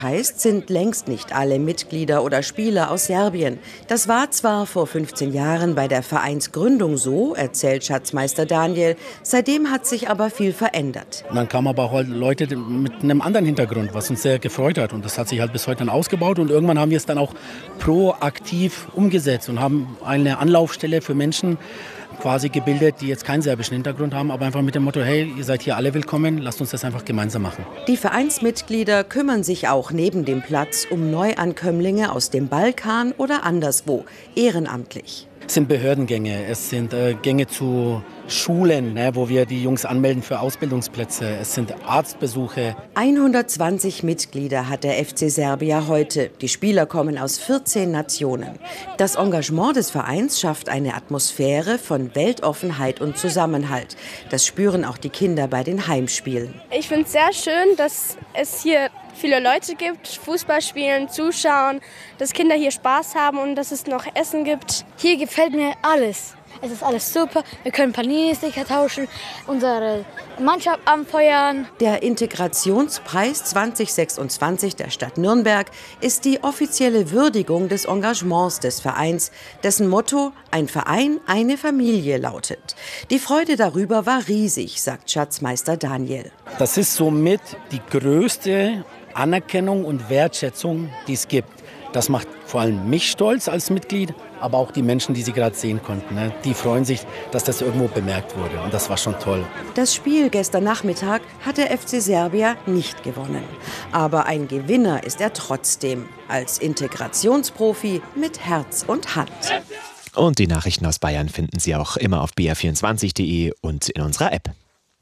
Heißt, sind längst nicht alle Mitglieder oder Spieler aus Serbien. Das war zwar vor 15 Jahren bei der Vereinsgründung so, erzählt Schatzmeister Daniel, seitdem hat sich aber viel verändert. Und dann kamen aber auch Leute mit einem anderen Hintergrund, was uns sehr gefreut hat. Und das hat sich halt bis heute dann ausgebaut. Und irgendwann haben wir es dann auch proaktiv umgesetzt und haben eine Anlaufstelle für Menschen quasi gebildet, die jetzt keinen serbischen Hintergrund haben, aber einfach mit dem Motto, hey, ihr seid hier alle willkommen, lasst uns das einfach gemeinsam machen. Die Vereinsmitglieder kümmern sich auch neben dem Platz um Neuankömmlinge aus dem Balkan oder anderswo, ehrenamtlich. Es sind Behördengänge, es sind Gänge zu Schulen, wo wir die Jungs anmelden für Ausbildungsplätze. Es sind Arztbesuche. 120 Mitglieder hat der FC Serbia heute. Die Spieler kommen aus 14 Nationen. Das Engagement des Vereins schafft eine Atmosphäre von Weltoffenheit und Zusammenhalt. Das spüren auch die Kinder bei den Heimspielen. Ich finde es sehr schön, dass es hier viele Leute gibt, Fußball spielen, zuschauen, dass Kinder hier Spaß haben und dass es noch Essen gibt. Hier gefällt mir alles. Es ist alles super. Wir können Panini-Sticker tauschen, unsere Mannschaft anfeuern. Der Integrationspreis 2026 der Stadt Nürnberg ist die offizielle Würdigung des Engagements des Vereins, dessen Motto „Ein Verein, eine Familie“ lautet. Die Freude darüber war riesig, sagt Schatzmeister Daniel. Das ist somit die größte Anerkennung und Wertschätzung, die es gibt. Das macht vor allem mich stolz als Mitglied, aber auch die Menschen, die Sie gerade sehen konnten. Die freuen sich, dass das irgendwo bemerkt wurde. Und das war schon toll. Das Spiel gestern Nachmittag hat der FC Serbia nicht gewonnen. Aber ein Gewinner ist er trotzdem. Als Integrationsprofi mit Herz und Hand. Und die Nachrichten aus Bayern finden Sie auch immer auf br24.de und in unserer App.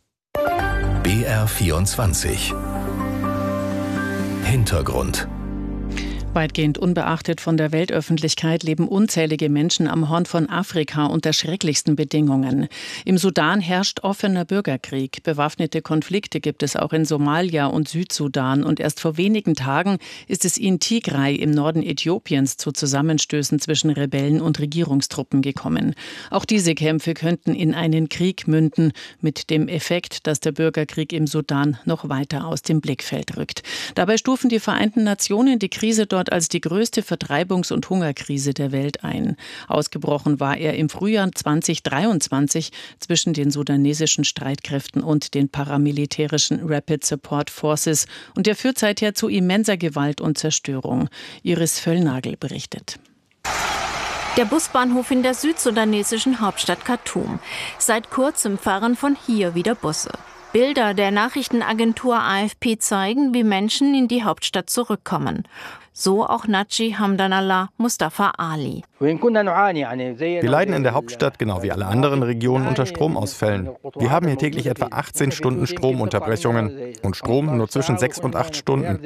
BR24 Hintergrund. Weitgehend unbeachtet von der Weltöffentlichkeit leben unzählige Menschen am Horn von Afrika unter schrecklichsten Bedingungen. Im Sudan herrscht offener Bürgerkrieg. Bewaffnete Konflikte gibt es auch in Somalia und Südsudan. Und erst vor wenigen Tagen ist es in Tigray im Norden Äthiopiens zu Zusammenstößen zwischen Rebellen und Regierungstruppen gekommen. Auch diese Kämpfe könnten in einen Krieg münden, mit dem Effekt, dass der Bürgerkrieg im Sudan noch weiter aus dem Blickfeld rückt. Dabei stufen die Vereinten Nationen die Krise dort als die größte Vertreibungs- und Hungerkrise der Welt ein. Ausgebrochen war er im Frühjahr 2023 zwischen den sudanesischen Streitkräften und den paramilitärischen Rapid Support Forces und er führt seither zu immenser Gewalt und Zerstörung. Iris Völlnagel berichtet. Der Busbahnhof in der südsudanesischen Hauptstadt Khartoum. Seit kurzem fahren von hier wieder Busse. Bilder der Nachrichtenagentur AFP zeigen, wie Menschen in die Hauptstadt zurückkommen. So auch Naji Hamdanallah Mustafa Ali. Wir leiden in der Hauptstadt, genau wie alle anderen Regionen, unter Stromausfällen. Wir haben hier täglich etwa 18 Stunden Stromunterbrechungen und Strom nur zwischen 6 und 8 Stunden.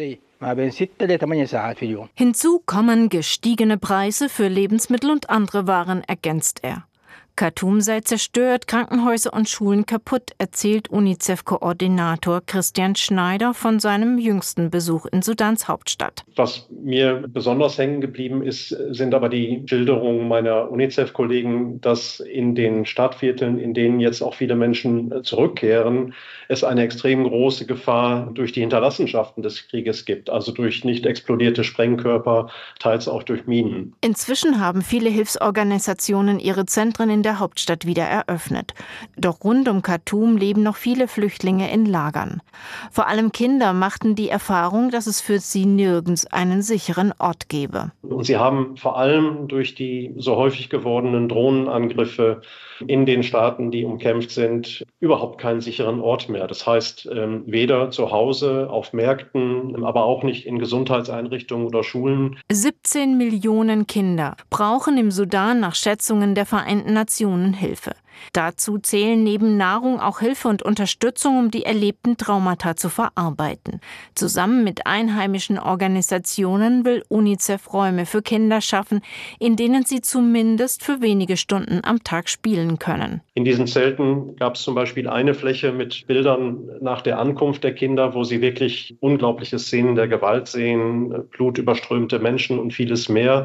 Hinzu kommen gestiegene Preise für Lebensmittel und andere Waren, ergänzt er. Khartoum sei zerstört, Krankenhäuser und Schulen kaputt, erzählt UNICEF-Koordinator Christian Schneider von seinem jüngsten Besuch in Sudans Hauptstadt. Was mir besonders hängen geblieben ist, sind aber die Schilderungen meiner UNICEF-Kollegen, dass in den Stadtvierteln, in denen jetzt auch viele Menschen zurückkehren, es eine extrem große Gefahr durch die Hinterlassenschaften des Krieges gibt, also durch nicht explodierte Sprengkörper, teils auch durch Minen. Inzwischen haben viele Hilfsorganisationen ihre Zentren in der Hauptstadt wieder eröffnet. Doch rund um Khartoum leben noch viele Flüchtlinge in Lagern. Vor allem Kinder machten die Erfahrung, dass es für sie nirgends einen sicheren Ort gebe. Und sie haben vor allem durch die so häufig gewordenen Drohnenangriffe in den Staaten, die umkämpft sind, überhaupt keinen sicheren Ort mehr. Das heißt, weder zu Hause, auf Märkten, aber auch nicht in Gesundheitseinrichtungen oder Schulen. 17 Millionen Kinder brauchen im Sudan nach Schätzungen der Vereinten Nationen Hilfe. Dazu zählen neben Nahrung auch Hilfe und Unterstützung, um die erlebten Traumata zu verarbeiten. Zusammen mit einheimischen Organisationen will UNICEF Räume für Kinder schaffen, in denen sie zumindest für wenige Stunden am Tag spielen können. In diesen Zelten gab es zum Beispiel eine Fläche mit Bildern nach der Ankunft der Kinder, wo sie wirklich unglaubliche Szenen der Gewalt sehen, blutüberströmte Menschen und vieles mehr.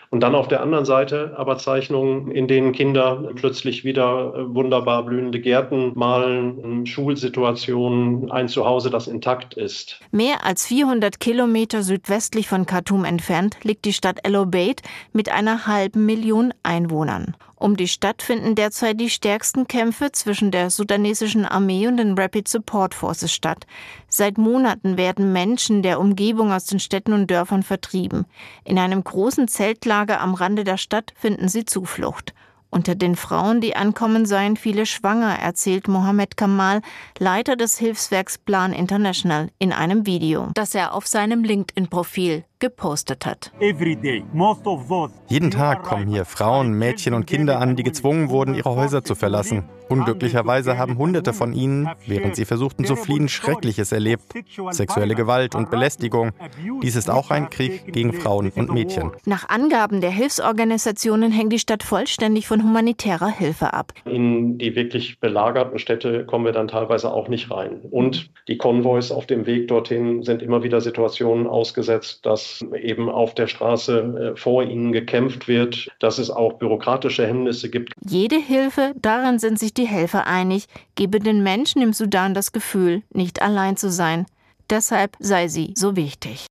Und dann auf der anderen Seite aber Zeichnungen, in denen Kinder plötzlich wieder wunderbar blühende Gärten malen, Schulsituationen, ein Zuhause, das intakt ist. Mehr als 400 Kilometer südwestlich von Khartoum entfernt liegt die Stadt El Obeid mit einer 500.000 Einwohnern. Um die Stadt finden derzeit die stärksten Kämpfe zwischen der sudanesischen Armee und den Rapid Support Forces statt. Seit Monaten werden Menschen der Umgebung aus den Städten und Dörfern vertrieben. In einem großen Zeltlager am Rande der Stadt finden sie Zuflucht. Unter den Frauen, die ankommen, seien viele schwanger, erzählt Mohammed Kamal, Leiter des Hilfswerks Plan International, in einem Video, das er auf seinem LinkedIn-Profil gepostet hat. Jeden Tag kommen hier Frauen, Mädchen und Kinder an, die gezwungen wurden, ihre Häuser zu verlassen. Unglücklicherweise haben Hunderte von ihnen, während sie versuchten zu fliehen, Schreckliches erlebt. Sexuelle Gewalt und Belästigung. Dies ist auch ein Krieg gegen Frauen und Mädchen. Nach Angaben der Hilfsorganisationen hängt die Stadt vollständig von humanitärer Hilfe ab. In die wirklich belagerten Städte kommen wir dann teilweise auch nicht rein. Und die Konvois auf dem Weg dorthin sind immer wieder Situationen ausgesetzt, dass eben auf der Straße vor ihnen gekämpft wird, dass es auch bürokratische Hemmnisse gibt. Jede Hilfe, darin sind sich die Helfer einig, gebe den Menschen im Sudan das Gefühl, nicht allein zu sein. Deshalb sei sie so wichtig.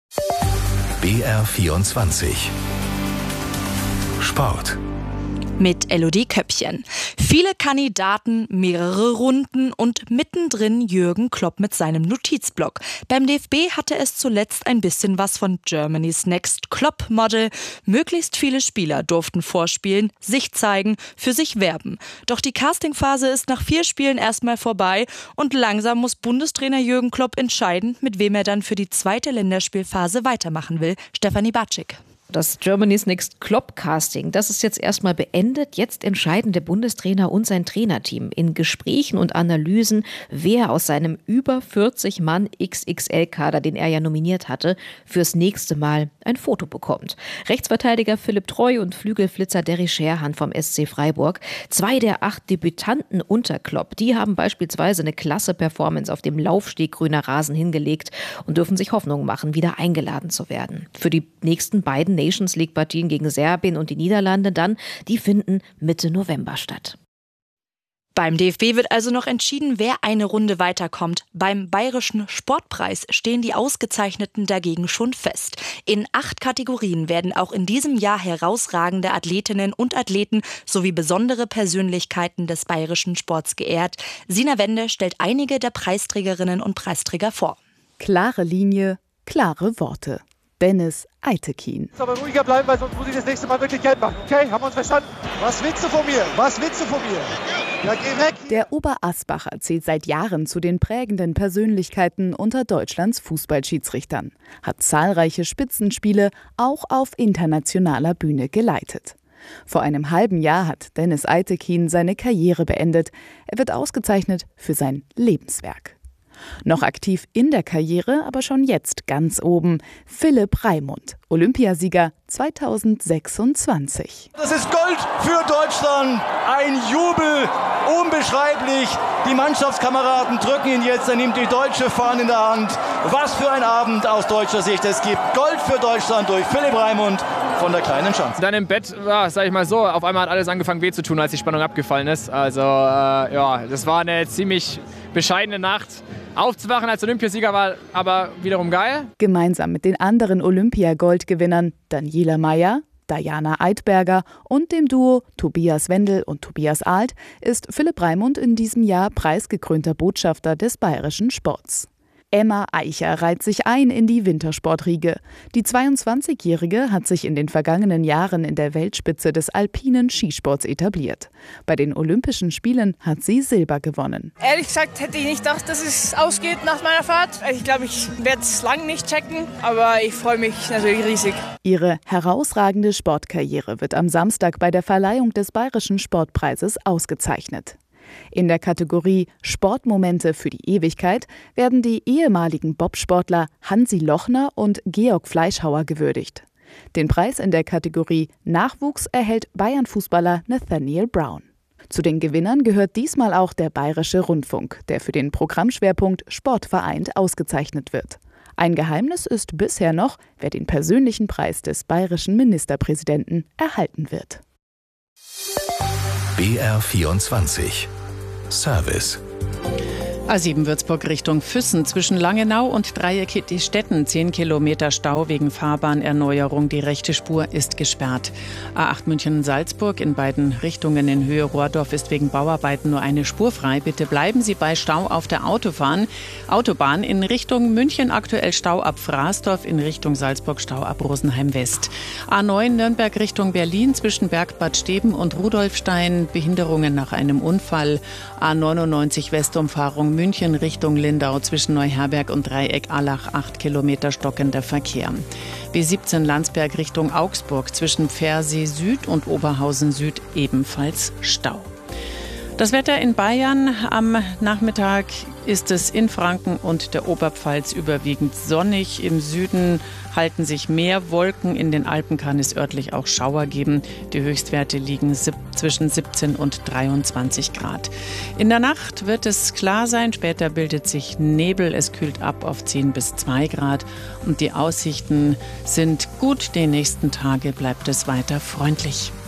BR24 Sport. Mit Elodie Köppchen. Viele Kandidaten, mehrere Runden und mittendrin Jürgen Klopp mit seinem Notizblock. Beim DFB hatte es zuletzt ein bisschen was von Germany's Next Klopp Model. Möglichst viele Spieler durften vorspielen, sich zeigen, für sich werben. Doch die Castingphase ist nach 4 Spielen erstmal vorbei und langsam muss Bundestrainer Jürgen Klopp entscheiden, mit wem er dann für die zweite Länderspielphase weitermachen will. Stefanie Batschik. Das Germany's Next Klopp Casting, das ist jetzt erstmal beendet. Jetzt entscheiden der Bundestrainer und sein Trainerteam in Gesprächen und Analysen, wer aus seinem über 40 Mann XXL-Kader, den er ja nominiert hatte, fürs nächste Mal ein Foto bekommt. Rechtsverteidiger Philipp Treu und Flügelflitzer Derry Scherhan vom SC Freiburg. 2 der 8 Debütanten unter Klopp, die haben beispielsweise eine klasse Performance auf dem Laufsteg grüner Rasen hingelegt und dürfen sich Hoffnung machen, wieder eingeladen zu werden. Für die nächsten beiden Nations League-Partien gegen Serbien und die Niederlande dann, die finden Mitte November statt. Beim DFB wird also noch entschieden, wer eine Runde weiterkommt. Beim Bayerischen Sportpreis stehen die Ausgezeichneten dagegen schon fest. In 8 Kategorien werden auch in diesem Jahr herausragende Athletinnen und Athleten sowie besondere Persönlichkeiten des bayerischen Sports geehrt. Sina Wende stellt einige der Preisträgerinnen und Preisträger vor. Klare Linie, klare Worte. Dennis Eitekin. Aber ruhiger bleiben, weil sonst muss ich das nächste Mal wirklich Geld machen. Okay, haben wir uns verstanden? Was willst du von mir? Was willst du von mir? Ja, geh weg! Der Oberasbacher zählt seit Jahren zu den prägenden Persönlichkeiten unter Deutschlands Fußballschiedsrichtern, hat zahlreiche Spitzenspiele auch auf internationaler Bühne geleitet. Vor einem halben Jahr hat Dennis Eitekin seine Karriere beendet. Er wird ausgezeichnet für sein Lebenswerk. Noch aktiv in der Karriere, aber schon jetzt ganz oben, Philipp Raimund, Olympiasieger 2026. Das ist Gold für Deutschland, ein Jubel, unbeschreiblich. Die Mannschaftskameraden drücken ihn jetzt, er nimmt die deutsche Fahne in der Hand. Was für ein Abend aus deutscher Sicht. Es gibt Gold für Deutschland durch Philipp Raimund von der kleinen Schanze. Dann im Bett, ja, sag ich mal so, auf einmal hat alles angefangen weh zu tun, als die Spannung abgefallen ist. Also das war eine ziemlich bescheidene Nacht. Aufzuwachen als Olympiasieger war aber wiederum geil. Gemeinsam mit den anderen Olympiagoldgewinnern Daniela Mayer, Diana Eidberger und dem Duo Tobias Wendel und Tobias Alt ist Philipp Raimund in diesem Jahr preisgekrönter Botschafter des bayerischen Sports. Emma Eicher reiht sich ein in die Wintersportriege. Die 22-Jährige hat sich in den vergangenen Jahren in der Weltspitze des alpinen Skisports etabliert. Bei den Olympischen Spielen hat sie Silber gewonnen. Ehrlich gesagt hätte ich nicht gedacht, dass es ausgeht nach meiner Fahrt. Ich glaube, ich werde es lang nicht checken, aber ich freue mich natürlich riesig. Ihre herausragende Sportkarriere wird am Samstag bei der Verleihung des Bayerischen Sportpreises ausgezeichnet. In der Kategorie Sportmomente für die Ewigkeit werden die ehemaligen Bobsportler Hansi Lochner und Georg Fleischhauer gewürdigt. Den Preis in der Kategorie Nachwuchs erhält Bayern-Fußballer Nathaniel Brown. Zu den Gewinnern gehört diesmal auch der Bayerische Rundfunk, der für den Programmschwerpunkt Sport vereint ausgezeichnet wird. Ein Geheimnis ist bisher noch, wer den persönlichen Preis des bayerischen Ministerpräsidenten erhalten wird. BR24 Service. A7 Würzburg Richtung Füssen zwischen Langenau und Dreieck-Stetten 10 Kilometer Stau wegen Fahrbahnerneuerung. Die rechte Spur ist gesperrt. A8 München-Salzburg in beiden Richtungen in Höhe Rohrdorf ist wegen Bauarbeiten nur eine Spur frei. Bitte bleiben Sie bei Stau auf der Autobahn in Richtung München aktuell Stau ab Fraßdorf, in Richtung Salzburg Stau ab Rosenheim West. A9 Nürnberg Richtung Berlin zwischen Bergbad Steben und Rudolfstein Behinderungen nach einem Unfall. A99 Westumfahrung München Richtung Lindau zwischen Neuherberg und Dreieck-Allach 8 Kilometer stockender Verkehr. B17 Landsberg Richtung Augsburg zwischen Pfersee Süd und Oberhausen Süd ebenfalls Stau. Das Wetter in Bayern am Nachmittag ist es in Franken und der Oberpfalz überwiegend sonnig. Im Süden halten sich mehr Wolken. In den Alpen kann es örtlich auch Schauer geben. Die Höchstwerte liegen zwischen 17 und 23 Grad. In der Nacht wird es klar sein. Später bildet sich Nebel. Es kühlt ab auf 10 bis 2 Grad. Und die Aussichten sind gut. Die nächsten Tage bleibt es weiter freundlich.